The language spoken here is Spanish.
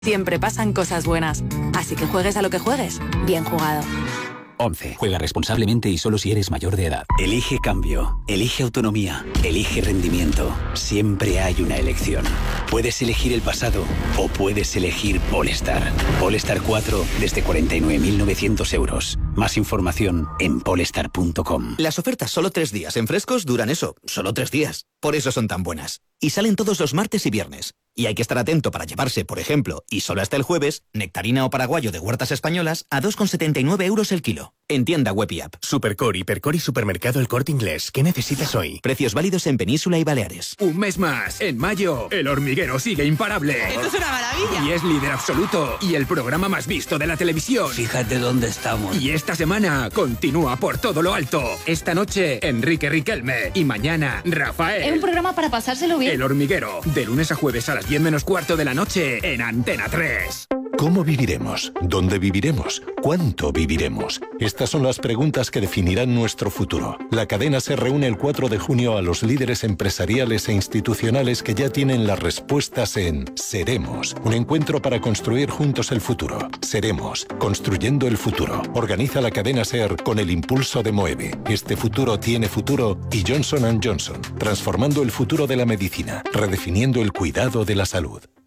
Siempre pasan cosas buenas. Así que juegues a lo que juegues, bien jugado. 11. Juega responsablemente y solo si eres mayor de edad. Elige cambio, elige autonomía, elige rendimiento. Siempre hay una elección. Puedes elegir el pasado o puedes elegir Polestar. Polestar 4 desde 49.900 euros. Más información en polestar.com. Las ofertas solo 3 días en Frescos duran eso, solo 3 días. Por eso son tan buenas. Y salen todos los martes y viernes. Y hay que estar atento para llevarse, por ejemplo, y solo hasta el jueves, nectarina o paraguayo de huertas españolas a 2,79 euros el kilo. En tienda web y app. Supercore, Hipercore y Supermercado El Corte Inglés. ¿Qué necesitas hoy? Precios válidos en Península y Baleares. Un mes más. En mayo, El Hormiguero sigue imparable. ¡Esto es una maravilla! Y es líder absoluto. Y el programa más visto de la televisión. Fíjate dónde estamos. Y esta semana continúa por todo lo alto. Esta noche, Enrique Riquelme. Y mañana, Rafael. Es un programa para pasárselo bien. El Hormiguero. De lunes a jueves a las 10 menos cuarto de la noche en Antena 3. ¿Cómo viviremos? ¿Dónde viviremos? ¿Cuánto viviremos? Estas son las preguntas que definirán nuestro futuro. La cadena se reúne el 4 de junio a los líderes empresariales e institucionales que ya tienen las respuestas en Seremos, un encuentro para construir juntos el futuro. Seremos, construyendo el futuro. Organiza la cadena SER con el impulso de Moeve. Este futuro tiene futuro y Johnson & Johnson, transformando el futuro de la medicina, redefiniendo el cuidado de la salud.